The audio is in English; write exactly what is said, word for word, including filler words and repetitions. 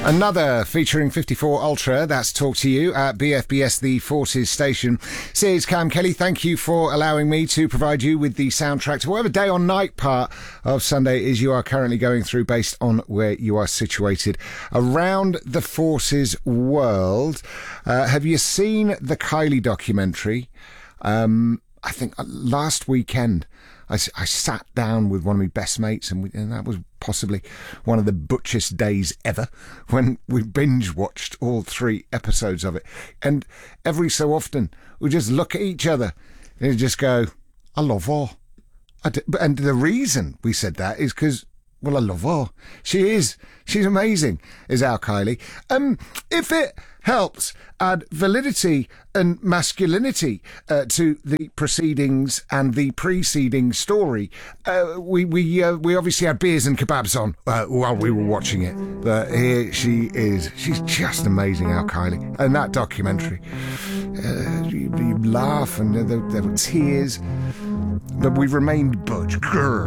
Another featuring fifty-four Ultra, that's Talk to You at B F B S The Forces station. Says Cam Kelly, thank you for allowing me to provide you with the soundtrack to whatever day or night part of Sunday is you are currently going through based on where you are situated around the Forces world. Uh, have you seen the Kylie documentary? Um, I think last weekend I, I sat down with one of my best mates and, we, and that was possibly one of the butchest days ever when we binge watched all three episodes of it. And every so often we just look at each other and just go, I love her. I do. And the reason we said that is because, well, I love her. She is. She's amazing, is our Kylie. Um, if it helps add validity and masculinity uh, to the proceedings and the preceding story, uh, we we uh, we obviously had beers and kebabs on uh, while we were watching it. But here she is. She's just amazing, our Kylie. And that documentary, uh, you, you laugh and there, there were tears, but we remained butch. Grr.